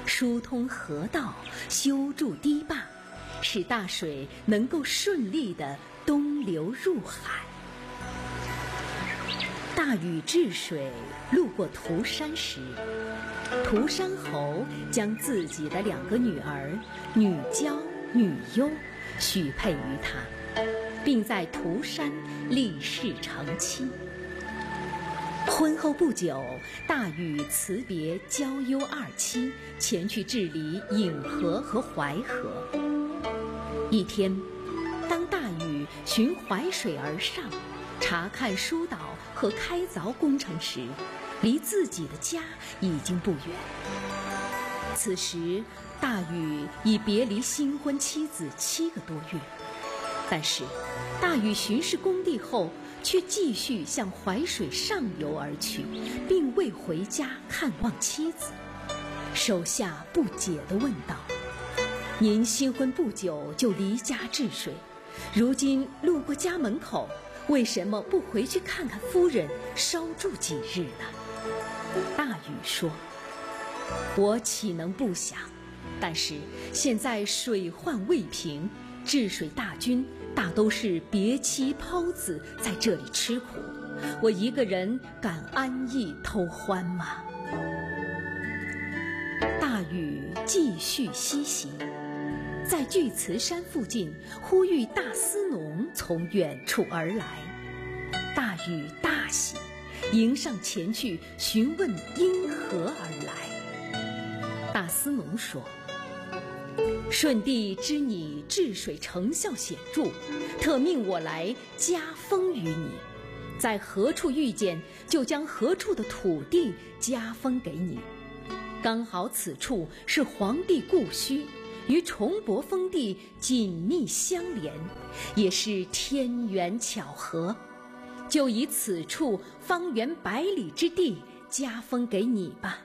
疏通河道，修筑堤坝，使大水能够顺利地东流入海。大禹治水路过涂山时，涂山侯将自己的2个女儿女娇、女忧许配于他，并在涂山立誓成妻。婚后不久，大禹辞别娇忧2妻，前去治理颍河和淮河。一天，当大禹循淮水而上，查看疏导和开凿工程时，离自己的家已经不远。此时，大禹已别离新婚妻子7个多月，但是大禹巡视工地后，却继续向淮水上游而去，并未回家看望妻子。手下不解地问道：“您新婚不久就离家治水，如今路过家门口，为什么不回去看看夫人，稍住几日呢？”大禹说：“我岂能不想？但是现在水患未平，治水大军大都是别妻抛子在这里吃苦，我一个人敢安逸偷欢吗？”大禹继续西行，在巨慈山附近忽遇大司农从远处而来。大禹大喜，迎上前去询问因何而来。大司农说：“舜帝知你治水成效显著，特命我来加封于你，在何处遇见，就将何处的土地加封给你。刚好此处是皇帝故居，与重伯封地紧密相连，也是天缘巧合，就以此处方圆100里之地加封给你吧。”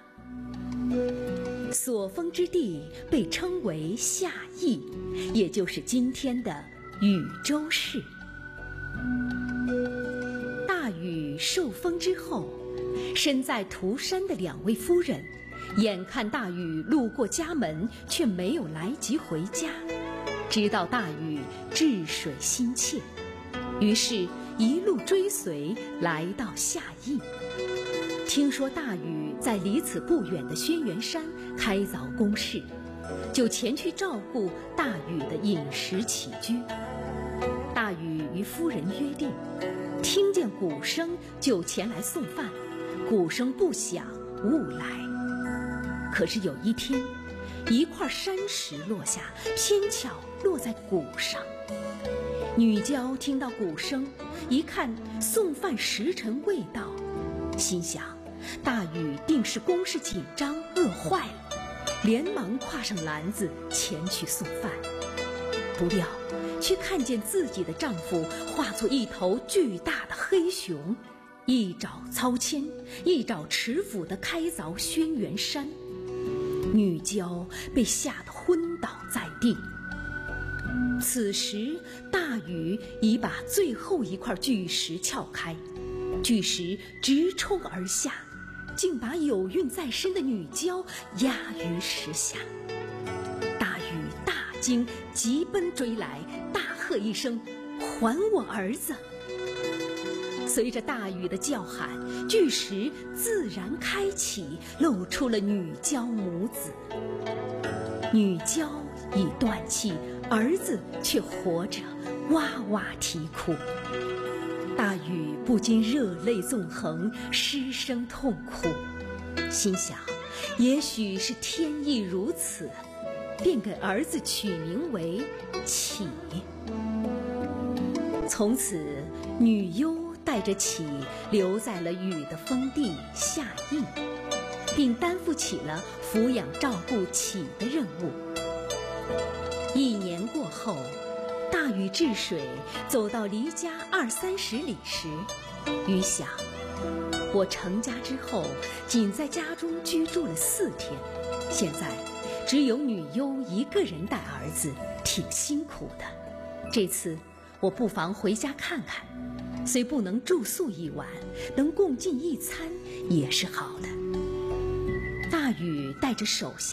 所封之地被称为夏邑，也就是今天的禹州市。大禹受封之后，身在涂山的2位夫人眼看大禹路过家门，却没有来及回家，知道大禹治水心切，于是一路追随来到夏邑。听说大禹在离此不远的轩辕山开凿工事，就前去照顾大禹的饮食起居。大禹与夫人约定，听见鼓声就前来送饭，鼓声不响勿来。可是有一天，一块山石落下，偏巧落在鼓上。女娇听到鼓声，一看送饭时辰未到，心想大禹定是公事紧张饿坏了，连忙挎上篮子前去送饭。不料却看见自己的丈夫化作一头巨大的黑熊，一爪操铅，一爪持斧地开凿轩辕山。女娇被吓得昏倒在地。此时大禹已把最后一块巨石撬开，巨石直冲而下，竟把有孕在身的女娇压于石下。大禹大惊，急奔追来，大喝一声：“还我儿子！”随着大禹的叫喊，巨石自然开启，露出了女娇母子。女娇已断气，儿子却活着，哇哇啼哭。大禹不禁热泪纵横，失声痛哭，心想也许是天意如此，便给儿子取名为启。从此女忧带着启留在了禹的封地夏邑，并担负起了抚养照顾启的任务。1年过后，大禹治水走到离家20-30里时，禹想，我成家之后仅在家中居住了4天，现在只有女忧一个人带儿子，挺辛苦的。这次我不妨回家看看，虽不能住宿1晚，能共进1餐也是好的。大禹带着手下